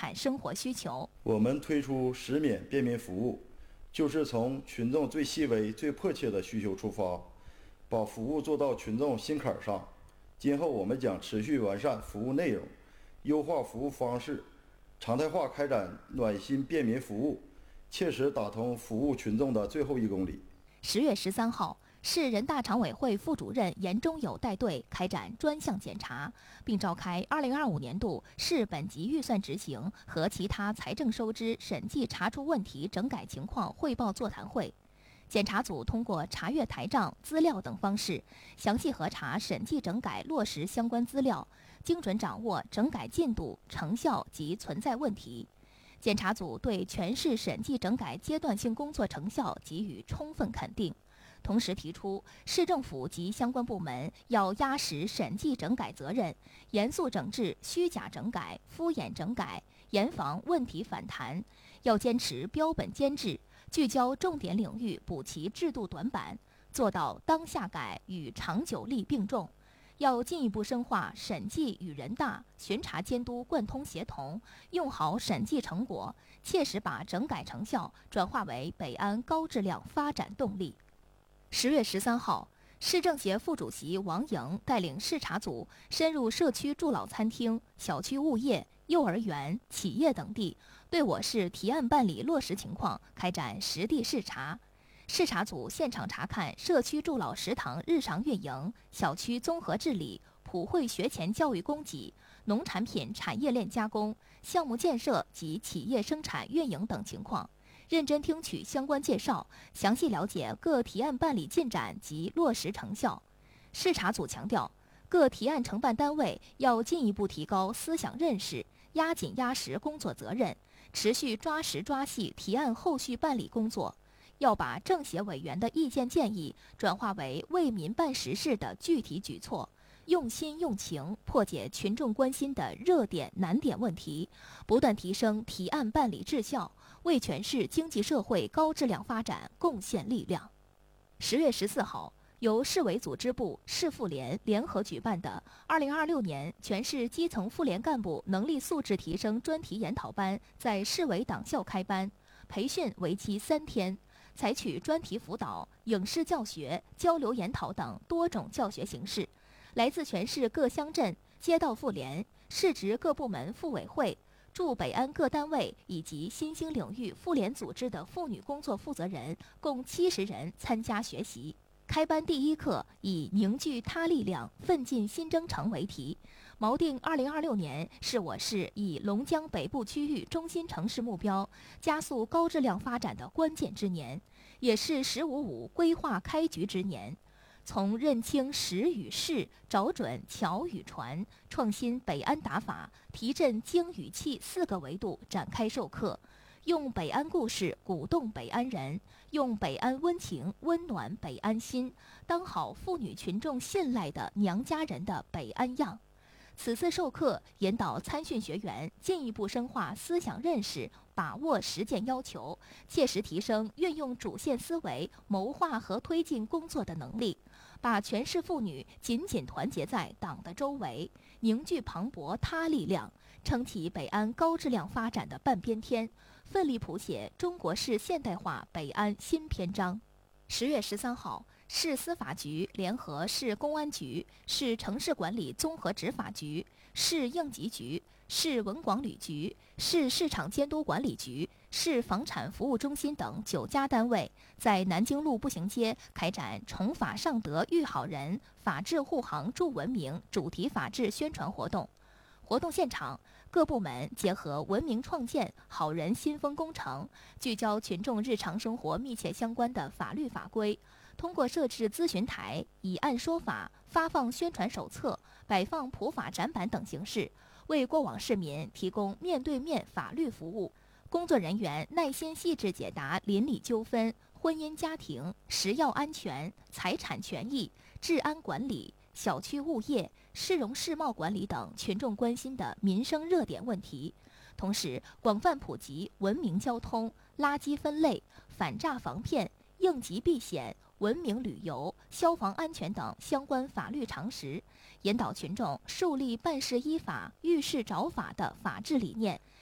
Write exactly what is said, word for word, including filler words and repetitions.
产生活需求。 我们推出实免便民服务，就是从群众最细微、最迫切的需求出发，把服务做到群众心坎上。今后我们将持续完善服务内容，优化服务方式，常态化开展暖心便民服务，切实打通服务群众的最后一公里。 十月十三号，市人大常委会副主任严忠友带队开展专项检查，并召开二零二五年度市本级预算执行和其他财政收支审计查出问题整改情况汇报座谈会。检查组通过查阅台账、资料等方式，详细核查审计整改落实相关资料，精准掌握整改进度、成效及存在问题。检查组对全市审计整改阶段性工作成效给予充分肯定，同时提出市政府及相关部门要压实审计整改责任，严肃整治虚假整改、敷衍整改，严防问题反弹，要坚持标本兼治，聚焦重点领域补齐制度短板，做到当下改与长久力并重。要进一步深化审计与人大、巡查监督贯通协同，用好审计成果，切实把整改成效转化为北安高质量发展动力。十月十三号，市政协副主席王莹带领视察组深入社区助老餐厅、小区物业、幼儿园、企业等地，对我市提案办理落实情况开展实地视察。视察组现场查看社区助老食堂日常运营、小区综合治理、普惠学前教育供给、农产品产业链加工、项目建设及企业生产运营等情况，认真听取相关介绍，详细了解各提案办理进展及落实成效。视察组强调，各提案承办单位要进一步提高思想认识，压紧压实工作责任，持续抓实抓细提案后续办理工作。要把政协委员的意见建议转化为为民办实事的具体举措，用心用情破解群众关心的热点难点问题，不断提升提案办理质效，为全市经济社会高质量发展贡献力量。十月十四号，由市委组织部、市妇联联合举办的二零二六年全市基层妇联干部能力素质提升专题研讨班在市委党校开班，培训为期三天。采取专题辅导、影视教学、交流研讨等多种教学形式，来自全市各乡镇、街道妇联、市直各部门妇委会、驻北安各单位以及新兴领域妇联组织的妇女工作负责人共七十人参加学习。开班第一课以凝聚他力量，奋进新征程为题，锚定二零二六年是我市以龙江北部区域中心城市目标加速高质量发展的关键之年，也是“十五五”规划开局之年。从认清实与势，找准巧与传，创新北安打法，提振精与气四个维度展开授课，用北安故事鼓动北安人，用北安温情温暖北安心，当好妇女群众信赖的娘家人的北安样。此次授课引导参训学员进一步深化思想认识，把握实践要求，切实提升运用主线思维谋划和推进工作的能力，把全市妇女紧紧团结在党的周围，凝聚磅礴他力量，撑起北安高质量发展的半边天，奋力谱写中国式现代化北安新篇章。十月十三号，市司法局联合市公安局、市城市管理综合执法局、市应急局、市文广旅局、市市场监督管理局、市房产服务中心等九家单位，在南京路步行街开展崇法尚德育好人、法治护航助文明主题法治宣传活动。活动现场，各部门结合文明创建、好人新风工程，聚焦群众日常生活密切相关的法律法规，通过设置咨询台、以案说法、发放宣传手册、摆放普法展板等形式，为过往市民提供面对面法律服务。工作人员耐心细致解答邻里纠纷、婚姻家庭、食药安全、财产权益、治安管理、小区物业、市容市貌管理等群众关心的民生热点问题，同时广泛普及文明交通、垃圾分类、反诈防骗、应急避险、文明旅游、消防安全等相关法律常识，引导群众树立办事依法、遇事找法的法治理念，